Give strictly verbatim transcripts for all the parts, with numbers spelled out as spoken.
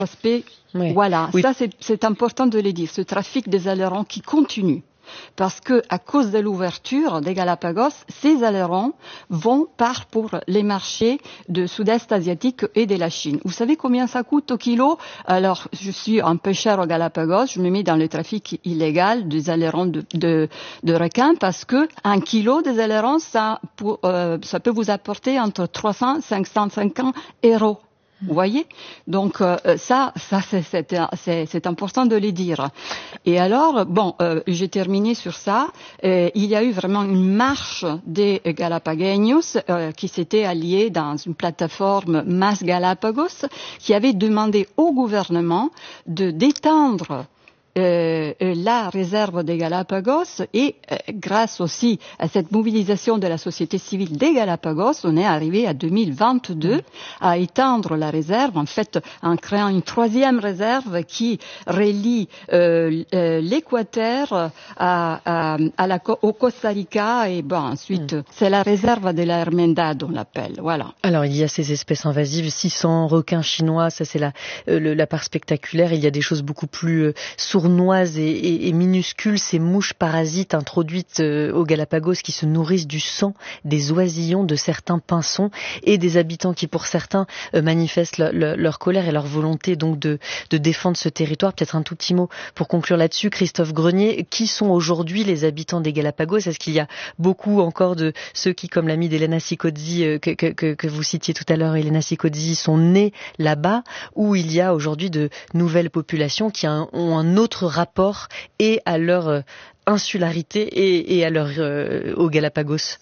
aspect, oui. voilà, oui. ça c'est, c'est important de le dire, ce trafic des ailerons qui continue. Parce que, à cause de l'ouverture des Galapagos, ces ailerons vont par pour les marchés de Sud-Est asiatique et de la Chine. Vous savez combien ça coûte au kilo? Alors, je suis un pêcheur aux Galapagos, je me mets dans le trafic illégal des ailerons de, de, de requins parce que un kilo des ailerons, ça, pour, euh, ça peut vous apporter entre trois cents et cinq cent cinquante euros. Vous voyez, donc euh, ça, ça c'est, c'est, c'est, c'est important de le dire. Et alors, bon, euh, j'ai terminé sur ça. Euh, il y a eu vraiment une marche des Galapagos euh, qui s'étaient alliés dans une plateforme Mas Galapagos, qui avait demandé au gouvernement de d'étendre Euh, la réserve des Galapagos et euh, grâce aussi à cette mobilisation de la société civile des Galapagos, on est arrivé à deux mille vingt-deux mmh. à étendre la réserve, en fait en créant une troisième réserve qui relie euh, euh, l'Équateur à, à, à la, au Costa Rica et bon ensuite mmh. c'est la réserve de la Hermandad, on l'appelle, voilà. Alors il y a ces espèces invasives, six cents requins chinois, ça c'est la, euh, le, la part spectaculaire. Il y a des choses beaucoup plus euh, sournoises et, et, et minuscules, ces mouches parasites introduites euh, aux Galapagos qui se nourrissent du sang des oisillons de certains pinsons et des habitants qui pour certains euh, manifestent le, le, leur colère et leur volonté donc de, de défendre ce territoire. Peut-être un tout petit mot pour conclure là-dessus, Christophe Grenier, qui sont aujourd'hui les habitants des Galapagos? Est-ce qu'il y a beaucoup encore de ceux qui, comme l'ami d'Elena Sicozzi euh, que, que, que, que vous citiez tout à l'heure, Elena Sicozzi, sont nés là-bas, ou il y a aujourd'hui de nouvelles populations qui ont un autre rapport et à leur euh, insularité et, et à leur euh, aux Galapagos?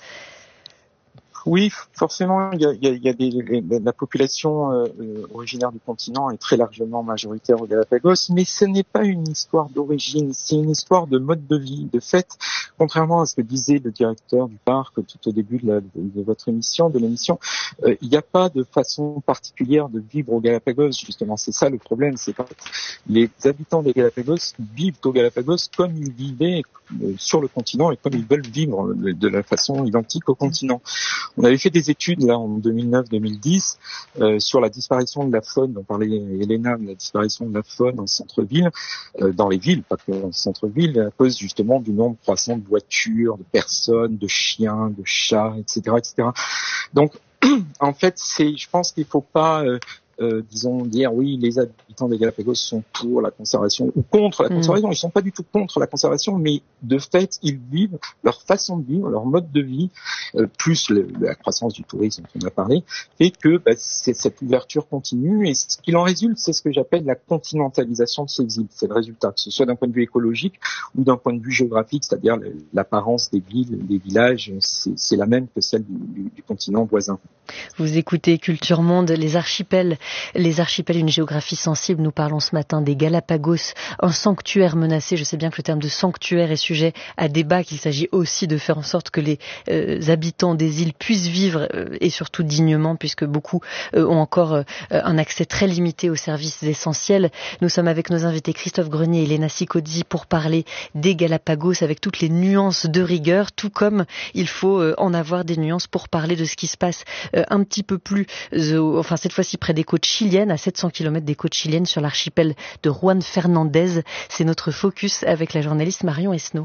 Oui, forcément, il y a, il y a, il y a des, la population euh, originaire du continent est très largement majoritaire aux Galapagos, mais ce n'est pas une histoire d'origine, c'est une histoire de mode de vie. De fait, contrairement à ce que disait le directeur du parc tout au début de, la, de, de votre émission, de l'émission, euh, il n'y a pas de façon particulière de vivre aux Galapagos. Justement, c'est ça le problème. C'est pas les habitants des Galapagos vivent aux Galapagos comme ils vivaient euh, sur le continent et comme ils veulent vivre de la façon identique au continent. On avait fait des études là en deux mille neuf deux mille dix euh, sur la disparition de la faune. On parlait, Elena, de la disparition de la faune en centre-ville, euh, dans les villes, pas que en centre-ville, à cause justement du nombre croissant de voitures, de personnes, de chiens, de chats, et cetera, et cetera. Donc, en fait, c'est, je pense qu'il faut pas, euh, euh, disons, dire oui, les habitants des Galapagos sont pour la conservation ou contre la conservation. Mmh. Ils sont pas du tout contre la conservation, mais de fait, ils vivent leur façon de vivre, leur mode de vie, euh, plus le, la croissance du tourisme dont on a parlé, fait que bah, c'est, cette ouverture continue. Et ce qu'il en résulte, c'est ce que j'appelle la continentalisation de ces îles. C'est le résultat, que ce soit d'un point de vue écologique ou d'un point de vue géographique, c'est-à-dire l'apparence des villes, des villages, c'est, c'est la même que celle du, du, du continent voisin. Vous écoutez Culture Monde, les archipels, les archipels, une géographie sensible. Nous parlons ce matin des Galapagos, un sanctuaire menacé. Je sais bien que le terme de sanctuaire est sujet à débat, qu'il s'agit aussi de faire en sorte que les euh, habitants des îles puissent vivre euh, et surtout dignement, puisque beaucoup euh, ont encore euh, un accès très limité aux services essentiels. Nous sommes avec nos invités Christophe Grenier et Elena Sicozzi pour parler des Galapagos avec toutes les nuances de rigueur, tout comme il faut euh, en avoir des nuances pour parler de ce qui se passe euh, un petit peu plus, euh, enfin cette fois-ci près des côtes chiliennes, à sept cents kilomètres des côtes chiliennes, sur l'archipel de Juan Fernandez. C'est notre focus avec la journaliste Marion Esnault.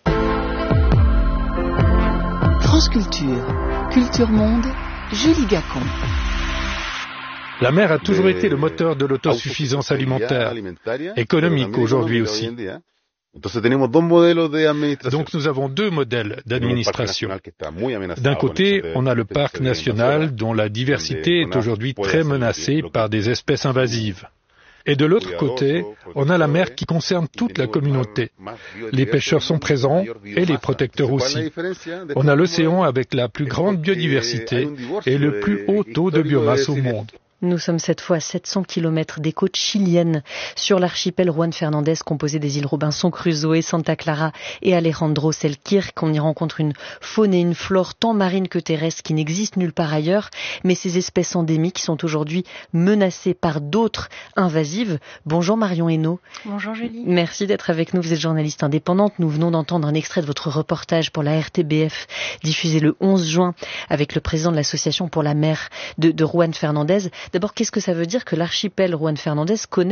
France Culture, Culture Monde, Julie Gacon. La mer a toujours été le moteur de l'autosuffisance alimentaire, économique aujourd'hui aussi. Donc nous avons deux modèles d'administration. D'un côté, on a le parc national dont la diversité est aujourd'hui très menacée par des espèces invasives. Et de l'autre côté, on a la mer qui concerne toute la communauté. Les pêcheurs sont présents et les protecteurs aussi. On a l'océan avec la plus grande biodiversité et le plus haut taux de biomasse au monde. Nous sommes cette fois à sept cents kilomètres des côtes chiliennes, sur l'archipel Juan Fernandez, composé des îles Robinson Crusoe, Santa Clara et Alejandro Selkirk. On y rencontre une faune et une flore tant marine que terrestre qui n'existent nulle part ailleurs, mais ces espèces endémiques sont aujourd'hui menacées par d'autres invasives. Bonjour Marion Esnault. Bonjour Julie. Merci d'être avec nous, vous êtes journaliste indépendante. Nous venons d'entendre un extrait de votre reportage pour la R T B F, diffusé le onze juin, avec le président de l'association pour la mer de, de Juan Fernandez. D'abord, qu'est-ce que ça veut dire que l'archipel Juan Fernandez connaît